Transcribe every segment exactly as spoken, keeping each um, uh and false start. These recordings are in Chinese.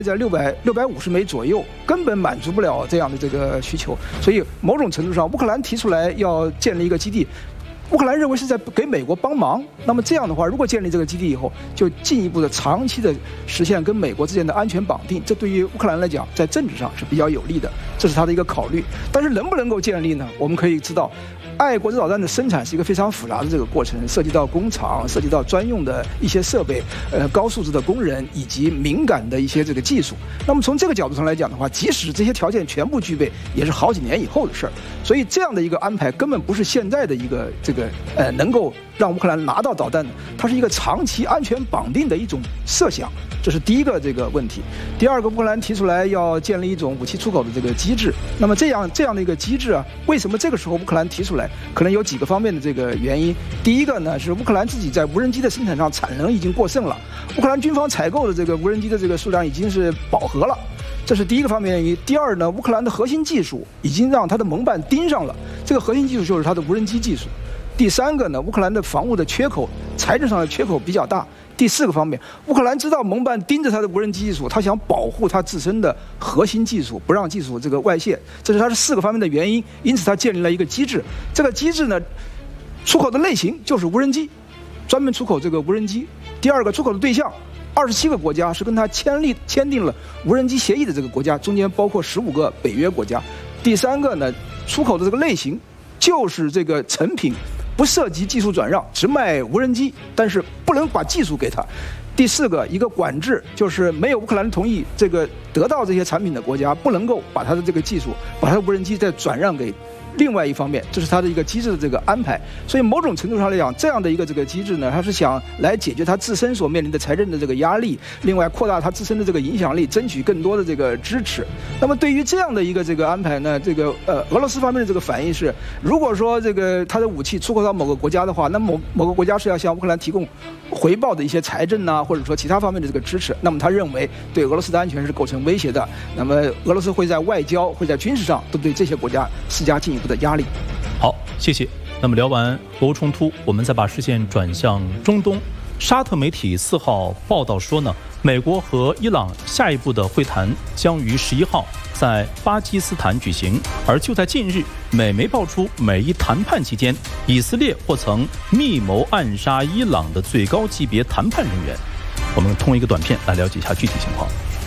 在六百六百五十枚左右，根本满足不了这样的这个需求。所以某种程度上，乌克兰提出来要建立一个基地。 乌克兰认为是在给美国帮忙，那么这样的话，如果建立这个基地以后，就进一步的长期的实现跟美国之间的安全绑定，这对于乌克兰来讲，在政治上是比较有利的，这是他的一个考虑。但是能不能够建立呢？我们可以知道，爱国者导弹的生产是一个非常复杂的这个过程，涉及到工厂，涉及到专用的一些设备，呃，高素质的工人以及敏感的一些这个技术。那么从这个角度上来讲的话，即使这些条件全部具备，也是好几年以后的事儿。所以这样的一个安排根本不是现在的一个这个。 呃，能够让乌克兰拿到导弹，它是一个长期安全绑定的一种设想，这是第一个这个问题。第二个，乌克兰提出来要建立一种武器出口的这个机制。那么这样这样的一个机制啊，为什么这个时候乌克兰提出来？可能有几个方面的这个原因。第一个呢，是乌克兰自己在无人机的生产上产能已经过剩了，乌克兰军方采购的这个无人机的这个数量已经是饱和了。 这是第一个方面原因。第二呢，乌克兰的核心技术已经让它的盟伴盯上了，这个核心技术就是它的无人机技术。第三个呢，乌克兰的防务的缺口，财政上的缺口比较大。第四个方面，乌克兰知道盟伴盯着它的无人机技术，他想保护它自身的核心技术，不让技术这个外泄，这是它是四个方面的原因。因此，它建立了一个机制。这个机制呢，出口的类型就是无人机，专门出口这个无人机。第二个，出口的对象。 二十七个国家是跟他签立签订了无人机协议的这个国家，中间包括十五个北约国家。第三个呢，出口的这个类型就是这个成品，不涉及技术转让，只卖无人机，但是不能把技术给他。第四个，一个管制，就是没有乌克兰同意，这个得到这些产品的国家不能够把他的这个技术，把他的无人机再转让给。 另外一方面，这是它的一个机制的这个安排，所以某种程度上来讲，这样的一个这个机制呢，它是想来解决它自身所面临的财政的这个压力，另外扩大它自身的这个影响力，争取更多的这个支持。那么对于这样的一个这个安排呢，这个呃俄罗斯方面的这个反应是，如果说这个它的武器出口到某个国家的话，那某某个国家是要向乌克兰提供回报的一些财政呐、啊，或者说其他方面的这个支持，那么他认为对俄罗斯的安全是构成威胁的，那么俄罗斯会在外交、会在军事上都对这些国家施加进一步的压力。 好，谢谢。那么聊完俄乌冲突，我们再把视线转向中东。沙特媒体四号报道说呢，美国和伊朗下一步的会谈将于十一号在巴基斯坦举行。而就在近日，美媒爆出美伊谈判期间，以色列或曾密谋暗杀伊朗的最高级别谈判人员。我们通一个短片来了解一下具体情况。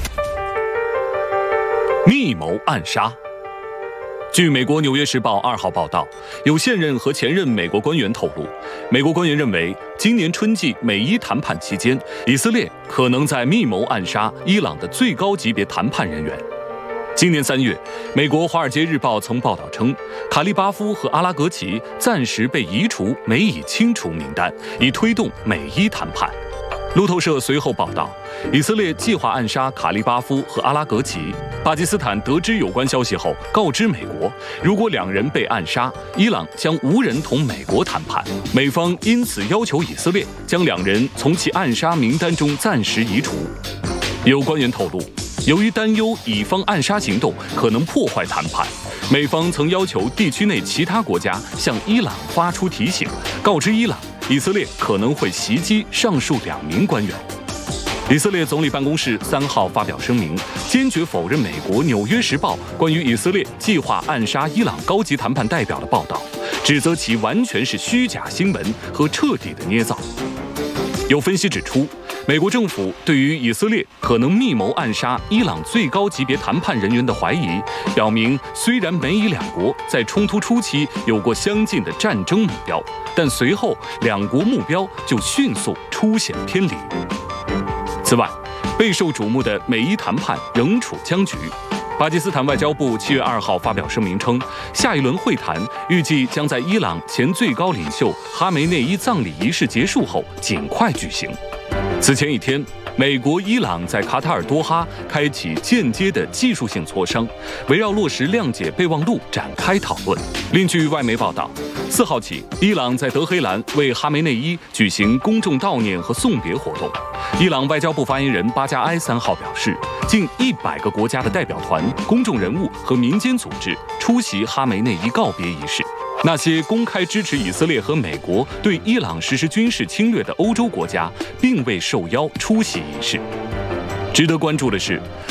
密谋暗杀。据美国《纽约时报》二号报道，有现任和前任美国官员透露，美国官员认为，今年春季美伊谈判期间，以色列可能在密谋暗杀伊朗的最高级别谈判人员。今年三月，美国《华尔街日报》曾报道称，卡利巴夫和阿拉格齐暂时被移除美以清除名单，以推动美伊谈判。路透社随后报道，以色列计划暗杀卡利巴夫和阿拉格齐。巴基斯坦得知有关消息后，告知美国，如果两人被暗杀，伊朗将无人同美国谈判。美方因此要求以色列将两人从其暗杀名单中暂时移除。有官员透露，由于担忧以方暗杀行动可能破坏谈判，美方曾要求地区内其他国家向伊朗发出提醒，告知伊朗以色列可能会袭击上述两名官员。以色列总理办公室三号发表声明，坚决否认美国《纽约时报》关于以色列计划暗杀伊朗高级谈判代表的报道，指责其完全是虚假新闻和彻底的捏造。有分析指出，美国政府对于以色列可能密谋暗杀伊朗最高级别谈判人员的怀疑，表明虽然美以两国在冲突初期有过相近的战争目标，但随后两国目标就迅速出现偏离。此外，备受瞩目的美伊谈判仍处僵局。巴基斯坦外交部七月二号发表声明称，下一轮会谈预计将在伊朗前最高领袖哈梅内伊葬礼仪式结束后尽快举行。此前一天，美国、伊朗在卡塔尔多哈开启间接的技术性磋商，围绕落实谅解备忘录展开讨论。另据外媒报道，四号起，伊朗在德黑兰为哈梅内伊举行公众悼念和送别活动。伊朗外交部发言人巴加埃三号表示，近一百个国家的代表团、公众人物和民间组织出席哈梅内伊告别仪式。那些公开支持以色列和美国对伊朗实施军事侵略的欧洲国家，并未受邀出席仪式。值得关注的是，